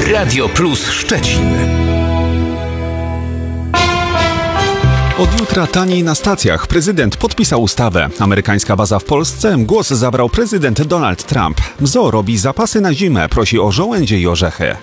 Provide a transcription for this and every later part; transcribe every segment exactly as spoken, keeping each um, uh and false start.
Radio Plus Szczecin. Od jutra taniej na stacjach. Prezydent podpisał ustawę. Amerykańska baza w Polsce. Głos zabrał prezydent Donald Trump. Zoo robi zapasy na zimę. Prosi o żołędzie i orzechy.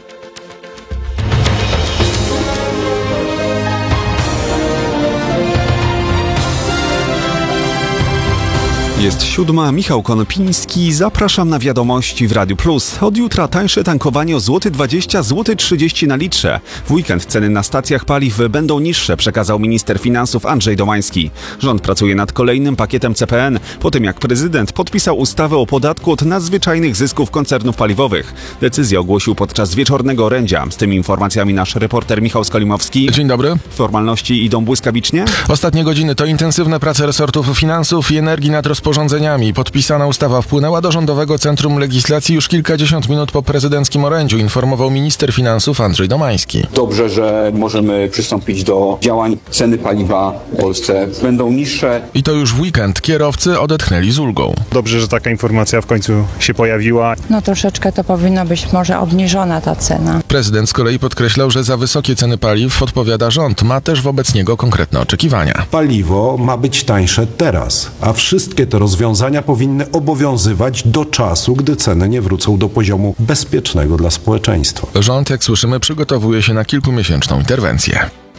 Jest siódma, Michał Konopniński. Zapraszam na wiadomości w Radiu Plus. Od jutra tańsze tankowanie o złoty dwadzieścia, złoty trzydzieści na litrze. W weekend ceny na stacjach paliw będą niższe, przekazał minister finansów Andrzej Domański. Rząd pracuje nad kolejnym pakietem C P N, po tym jak prezydent podpisał ustawę o podatku od nadzwyczajnych zysków koncernów paliwowych. Decyzję ogłosił podczas wieczornego orędzia. Z tymi informacjami nasz reporter Michał Skolimowski. Dzień dobry. Formalności idą błyskawicznie? Ostatnie godziny to intensywne prace resortów finansów i energii nad rozporządzeniem. Podpisana ustawa wpłynęła do Rządowego Centrum Legislacji już kilkadziesiąt minut po prezydenckim orędziu, informował minister finansów Andrzej Domański. Dobrze, że możemy przystąpić do działań. Ceny paliwa w Polsce będą niższe. I to już w weekend kierowcy odetchnęli z ulgą. Dobrze, że taka informacja w końcu się pojawiła. No troszeczkę to powinno być może obniżona ta cena. Prezydent z kolei podkreślał, że za wysokie ceny paliw odpowiada rząd. Ma też wobec niego konkretne oczekiwania. Paliwo ma być tańsze teraz, a wszystkie te rozwiązania powinny obowiązywać do czasu, gdy ceny nie wrócą do poziomu bezpiecznego dla społeczeństwa. Rząd, jak słyszymy, przygotowuje się na kilkumiesięczną interwencję.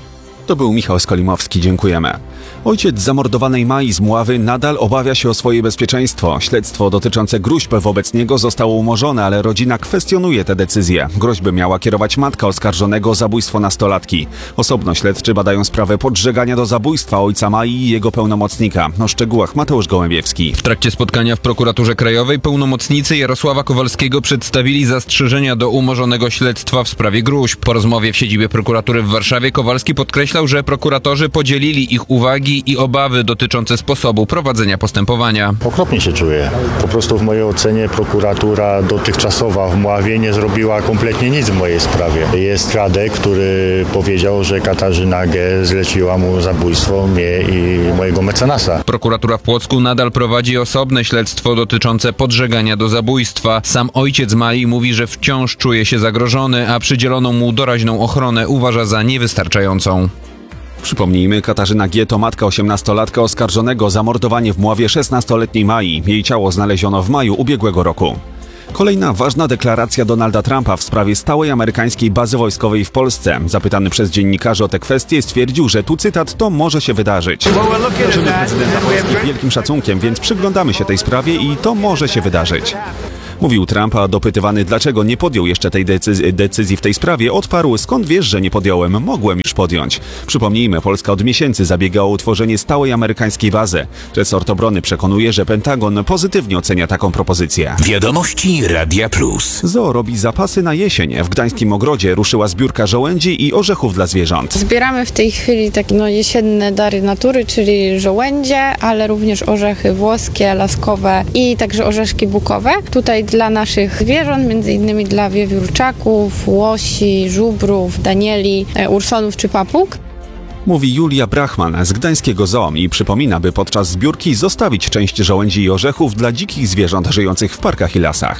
To był Michał Skolimowski, dziękujemy. Ojciec zamordowanej Mai z Mławy nadal obawia się o swoje bezpieczeństwo. Śledztwo dotyczące gruźb wobec niego zostało umorzone, ale rodzina kwestionuje tę decyzję. Groźby miała kierować matka oskarżonego o zabójstwo nastolatki. Osobno śledczy badają sprawę podżegania do zabójstwa ojca Mai i jego pełnomocnika. O szczegółach Mateusz Gołębiewski. W trakcie spotkania w Prokuraturze Krajowej pełnomocnicy Jarosława Kowalskiego przedstawili zastrzeżenia do umorzonego śledztwa w sprawie gruźb. Po rozmowie w siedzibie prokuratury w Warszawie Kowalski podkreślał, że prokuratorzy podzielili ich uwagi i obawy dotyczące sposobu prowadzenia postępowania. Okropnie się czuję. Po prostu w mojej ocenie prokuratura dotychczasowa w Mławie nie zrobiła kompletnie nic w mojej sprawie. Jest Radek, który powiedział, że Katarzyna G. zleciła mu zabójstwo mnie i mojego mecenasa. Prokuratura w Płocku nadal prowadzi osobne śledztwo dotyczące podżegania do zabójstwa. Sam ojciec Mai mówi, że wciąż czuje się zagrożony, a przydzieloną mu doraźną ochronę uważa za niewystarczającą. Przypomnijmy, Katarzyna G. to matka osiemnastolatka oskarżonego o zamordowanie w Mławie szesnastoletniej Mai. Jej ciało znaleziono w maju ubiegłego roku. Kolejna ważna deklaracja Donalda Trumpa w sprawie stałej amerykańskiej bazy wojskowej w Polsce. Zapytany przez dziennikarzy o tę kwestię stwierdził, że tu cytat, to może się wydarzyć. Darzymy prezydenta Polski wielkim szacunkiem, więc przyglądamy się tej sprawie i to może się wydarzyć. Mówił Trump, a dopytywany, dlaczego nie podjął jeszcze tej decyzji, decyzji w tej sprawie, odparł: skąd wiesz, że nie podjąłem? Mogłem już podjąć. Przypomnijmy, Polska od miesięcy zabiega o utworzenie stałej amerykańskiej bazy. Resort obrony przekonuje, że Pentagon pozytywnie ocenia taką propozycję. Wiadomości Radia Plus. Zoo robi zapasy na jesień. W gdańskim ogrodzie ruszyła zbiórka żołędzi i orzechów dla zwierząt. Zbieramy w tej chwili takie no, jesienne dary natury, czyli żołędzie, ale również orzechy włoskie, laskowe i także orzeszki bukowe. Tutaj dla naszych zwierząt, między innymi dla wiewiórczaków, łosi, żubrów, danieli, ursonów czy papug. Mówi Julia Brachman z gdańskiego zoo i przypomina, by podczas zbiórki zostawić część żołędzi i orzechów dla dzikich zwierząt żyjących w parkach i lasach.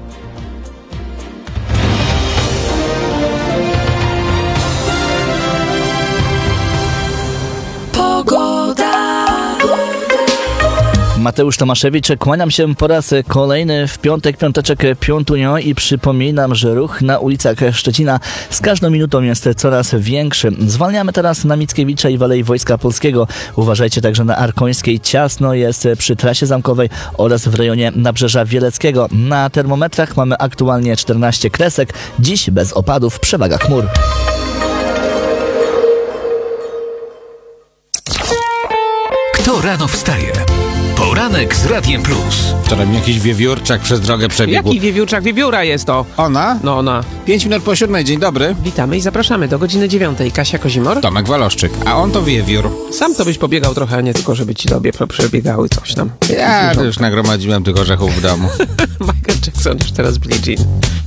Mateusz Tomaszewicz, kłaniam się po raz kolejny w piątek, piąteczek piątunio i przypominam, że ruch na ulicach Szczecina z każdą minutą jest coraz większy. Zwalniamy teraz na Mickiewicza i w Alei Wojska Polskiego. Uważajcie także na Arkońskiej. Ciasno jest przy trasie zamkowej oraz w rejonie Nabrzeża Wieleckiego. Na termometrach mamy aktualnie czternaście kresek. Dziś bez opadów, przewaga chmur. Kto rano wstaje? Poranek z Radiem Plus. Wczoraj mi jakiś wiewiórczak przez drogę przebiegł. Jaki wiewiórczak? Wiewióra jest to. Ona? No ona. Pięć minut po siódmej, dzień dobry. Witamy i zapraszamy do godziny dziewiątej. Kasia Kozimor. Tomek Waloszczyk, a on to wiewiór. Sam to byś pobiegał trochę, a nie tylko, żeby ci tobie przebiegały coś tam. Ja już nagromadziłem tych orzechów w domu. Michael Jackson już teraz Billie Jean.